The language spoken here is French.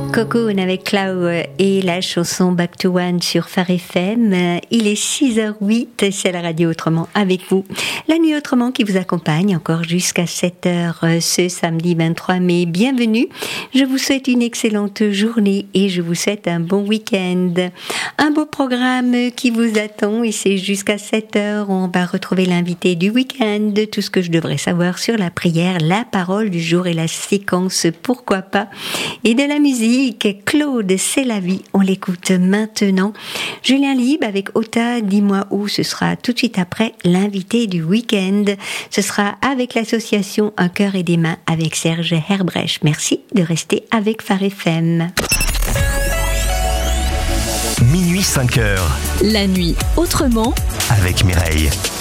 Cocoon avec Clau et la chanson Back to One sur Phare FM. Il est 6h08, c'est la radio Autrement avec vous. La nuit Autrement qui vous accompagne encore jusqu'à 7h ce samedi 23 mai. Bienvenue. Je vous souhaite une excellente journée et je vous souhaite un bon week-end. Un beau programme qui vous attend et c'est jusqu'à 7h. On va retrouver l'invité du week-end, tout ce que je devrais savoir sur la prière, la parole du jour et la séquence Pourquoi pas et de la musique. Claude, c'est la vie, on l'écoute maintenant. Julien Libre avec Ota, dis-moi où, ce sera tout de suite après l'invité du week-end. Ce sera avec l'association Un cœur et des mains avec Serge Herbrecht. Merci de rester avec Phare FM. Minuit 5h. La nuit autrement avec Mireille.